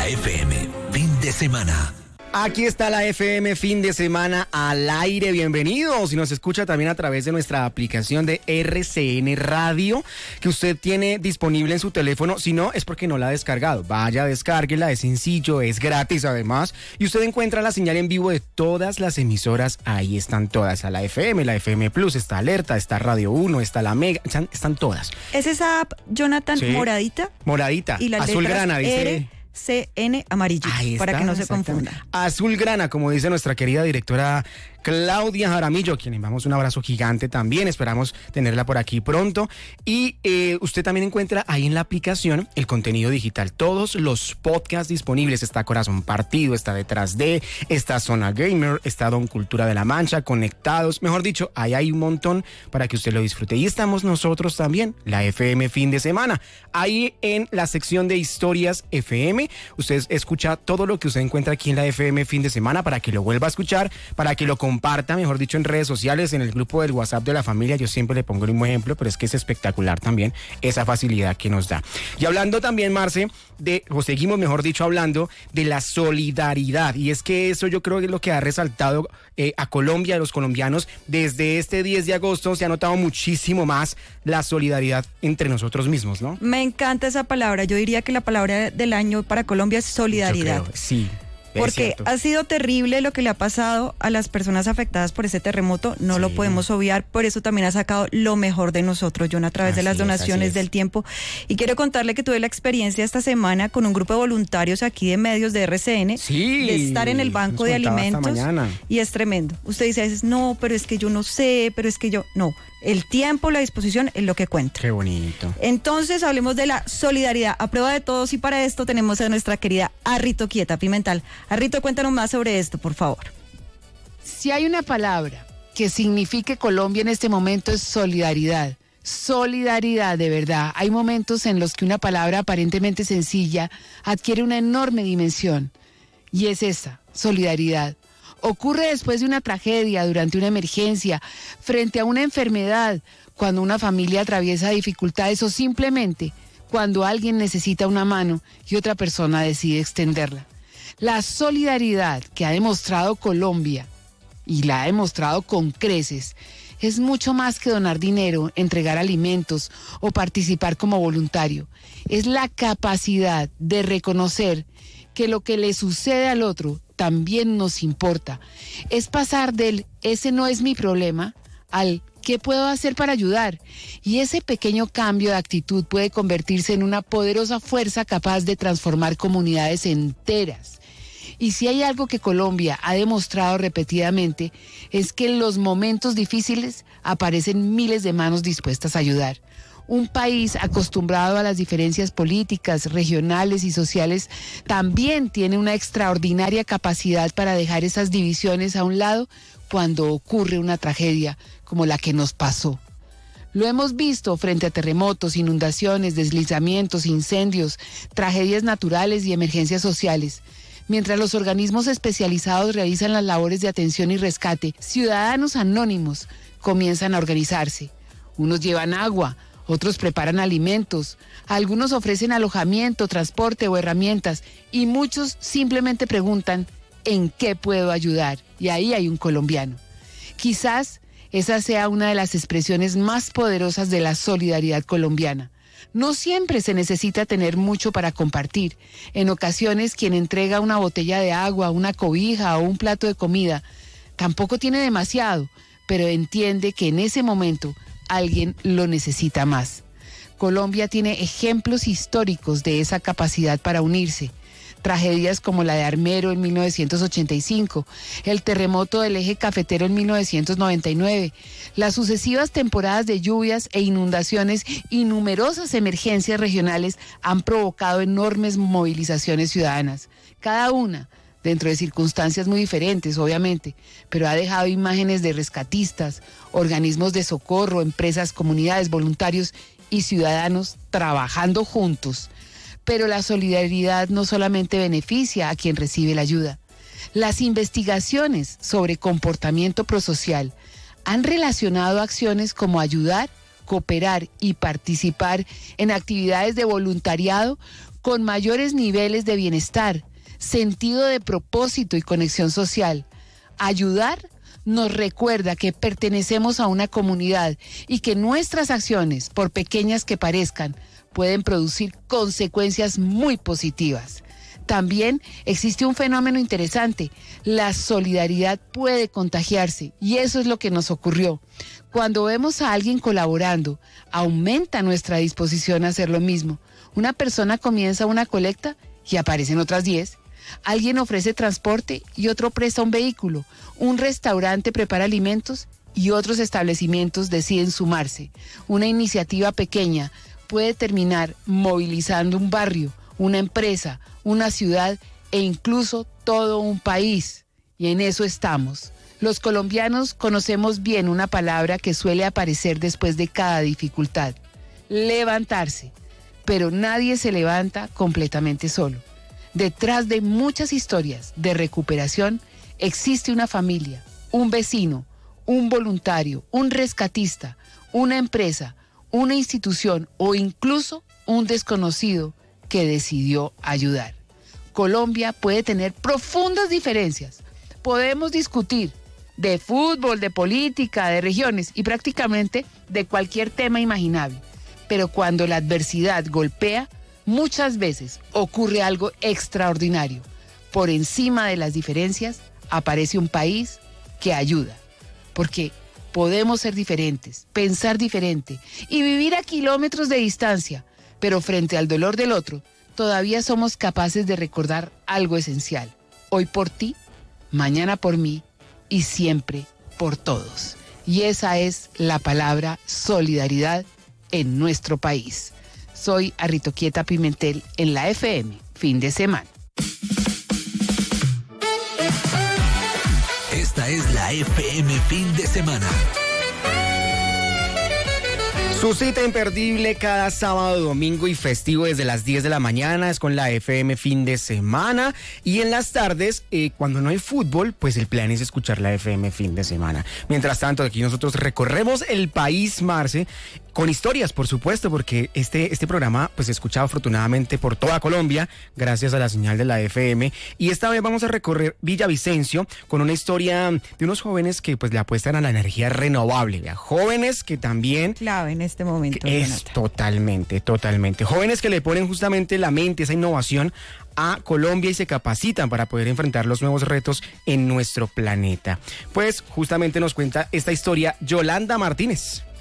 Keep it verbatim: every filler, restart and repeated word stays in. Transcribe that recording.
La F M, fin de semana. Aquí está la F M fin de semana al aire. Bienvenidos. Y nos escucha también a través de nuestra aplicación de R C N Radio, que usted tiene disponible en su teléfono. Si no, es porque no la ha descargado. Vaya, descárguela, es sencillo, es gratis además. Y usted encuentra la señal en vivo de todas las emisoras. Ahí están todas. A la F M, la F M Plus, está Alerta, está Radio uno, está la Mega. Están, están todas. ¿Es esa app, Jonathan, sí, moradita? Moradita. Y la azulgrana, dice. R C N amarillito, para que no se confunda. Azulgrana, como dice nuestra querida directora Claudia Jaramillo, quien le damos un abrazo gigante también, esperamos tenerla por aquí pronto. Y eh, usted también encuentra ahí en la aplicación el contenido digital, todos los podcasts disponibles. Está Corazón Partido, está Detrás de, está Zona Gamer, está Don Cultura de la Mancha, Conectados, mejor dicho, ahí hay un montón para que usted lo disfrute. Y estamos nosotros también, la F M fin de semana, ahí en la sección de historias F M, usted escucha todo lo que usted encuentra aquí en la F M fin de semana para que lo vuelva a escuchar, para que lo comparta, mejor dicho, en redes sociales, en el grupo del WhatsApp de la familia. Yo siempre le pongo el mismo ejemplo, pero es que es espectacular también esa facilidad que nos da. Y hablando también, Marce, de, o seguimos, mejor dicho, hablando de la solidaridad. Y es que eso yo creo que es lo que ha resaltado eh, a Colombia, a los colombianos, desde este diez de agosto se ha notado muchísimo más la solidaridad entre nosotros mismos, ¿no? Me encanta esa palabra. Yo diría que la palabra del año para Colombia es solidaridad. Yo creo, sí. Porque ha sido terrible lo que le ha pasado a las personas afectadas por ese terremoto, no sí. lo podemos obviar, por eso también ha sacado lo mejor de nosotros, John, a través así de las donaciones es, del tiempo. Y quiero contarle que tuve la experiencia esta semana con un grupo de voluntarios aquí de medios de R C N, sí, de estar en el banco de alimentos, y es tremendo. Usted dice a veces, no, pero es que yo no sé, pero es que yo, no. El tiempo, la disposición es lo que cuenta. Qué bonito. Entonces, hablemos de la solidaridad a prueba de todos, y para esto tenemos a nuestra querida Arrito Quieta Pimental. Arrito, cuéntanos más sobre esto, por favor. Si hay una palabra que signifique Colombia en este momento es solidaridad. Solidaridad, de verdad. Hay momentos en los que una palabra aparentemente sencilla adquiere una enorme dimensión. Y es esa, solidaridad. Ocurre después de una tragedia, durante una emergencia, frente a una enfermedad, cuando una familia atraviesa dificultades o simplemente cuando alguien necesita una mano y otra persona decide extenderla. La solidaridad que ha demostrado Colombia, y la ha demostrado con creces, es mucho más que donar dinero, entregar alimentos o participar como voluntario. Es la capacidad de reconocer que lo que le sucede al otro también nos importa. Es pasar del ese no es mi problema al ¿qué puedo hacer para ayudar? Y ese pequeño cambio de actitud puede convertirse en una poderosa fuerza capaz de transformar comunidades enteras. Y si hay algo que Colombia ha demostrado repetidamente, es que en los momentos difíciles aparecen miles de manos dispuestas a ayudar. Un país acostumbrado a las diferencias políticas, regionales y sociales también tiene una extraordinaria capacidad para dejar esas divisiones a un lado cuando ocurre una tragedia como la que nos pasó. Lo hemos visto frente a terremotos, inundaciones, deslizamientos, incendios, tragedias naturales y emergencias sociales. Mientras los organismos especializados realizan las labores de atención y rescate, ciudadanos anónimos comienzan a organizarse. Unos llevan agua, otros preparan alimentos, algunos ofrecen alojamiento, transporte o herramientas y muchos simplemente preguntan ¿en qué puedo ayudar? Y ahí hay un colombiano. Quizás esa sea una de las expresiones más poderosas de la solidaridad colombiana. No siempre se necesita tener mucho para compartir. En ocasiones quien entrega una botella de agua, una cobija o un plato de comida tampoco tiene demasiado, pero entiende que en ese momento alguien lo necesita más. Colombia tiene ejemplos históricos de esa capacidad para unirse. Tragedias como la de Armero en mil novecientos ochenta y cinco, el terremoto del eje cafetero en mil novecientos noventa y nueve, las sucesivas temporadas de lluvias e inundaciones y numerosas emergencias regionales han provocado enormes movilizaciones ciudadanas, cada una dentro de circunstancias muy diferentes, obviamente, pero ha dejado imágenes de rescatistas, organismos de socorro, empresas, comunidades, voluntarios y ciudadanos trabajando juntos. Pero la solidaridad no solamente beneficia a quien recibe la ayuda. Las investigaciones sobre comportamiento prosocial han relacionado acciones como ayudar, cooperar y participar en actividades de voluntariado con mayores niveles de bienestar, sentido de propósito y conexión social. Ayudar nos recuerda que pertenecemos a una comunidad y que nuestras acciones, por pequeñas que parezcan, pueden producir consecuencias muy positivas. También existe un fenómeno interesante. La solidaridad puede contagiarse y eso es lo que nos ocurrió. Cuando vemos a alguien colaborando, aumenta nuestra disposición a hacer lo mismo. Una persona comienza una colecta y aparecen otras diez. Alguien ofrece transporte y otro presta un vehículo. Un restaurante prepara alimentos y otros establecimientos deciden sumarse. Una iniciativa pequeña puede terminar movilizando un barrio, una empresa, una ciudad e incluso todo un país. Y en eso estamos. Los colombianos conocemos bien una palabra que suele aparecer después de cada dificultad: levantarse. Pero nadie se levanta completamente solo. Detrás de muchas historias de recuperación existe una familia, un vecino, un voluntario, un rescatista, una empresa, una institución o incluso un desconocido que decidió ayudar. Colombia puede tener profundas diferencias. Podemos discutir de fútbol, de política, de regiones y prácticamente de cualquier tema imaginable. Pero cuando la adversidad golpea, muchas veces ocurre algo extraordinario. Por encima de las diferencias aparece un país que ayuda. Porque podemos ser diferentes, pensar diferente y vivir a kilómetros de distancia, pero frente al dolor del otro, todavía somos capaces de recordar algo esencial. Hoy por ti, mañana por mí y siempre por todos. Y esa es la palabra solidaridad en nuestro país. Soy Arritoquieta Pimentel en la F M, fin de semana. Esta es la F M fin de semana. Su cita imperdible cada sábado, domingo y festivo desde las diez de la mañana es con la F M fin de semana. Y en las tardes, eh, cuando no hay fútbol, pues el plan es escuchar la F M fin de semana. Mientras tanto, aquí nosotros recorremos el país, Marce, con historias, por supuesto, porque este, este programa pues se escucha afortunadamente por toda Colombia, gracias a la señal de la F M. Y esta vez vamos a recorrer Villavicencio con una historia de unos jóvenes que pues le apuestan a la energía renovable. ¿Vea? Jóvenes que también... Clave en este momento. Es Jonathan. totalmente, totalmente. Jóvenes que le ponen justamente la mente, esa innovación a Colombia y se capacitan para poder enfrentar los nuevos retos en nuestro planeta. Pues justamente nos cuenta esta historia Yolanda Martínez.